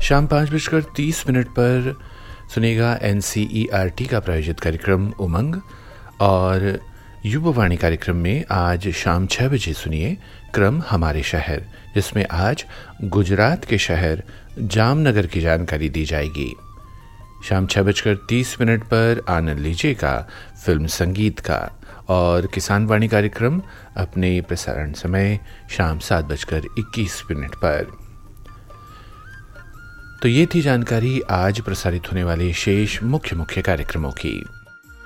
शाम 5:30 पर सुनेगा NCERT का प्रायोजित कार्यक्रम उमंग। और युवावाणी कार्यक्रम में आज शाम 6 बजे सुनिए क्रम हमारे शहर, जिसमें आज गुजरात के शहर जामनगर की जानकारी दी जाएगी। शाम 6:30 पर आनंद लीजिएगा फिल्म संगीत का। और किसान वाणी कार्यक्रम अपने प्रसारण समय शाम 7:21 पर। तो ये थी जानकारी आज प्रसारित होने वाले शेष मुख्य कार्यक्रमों की।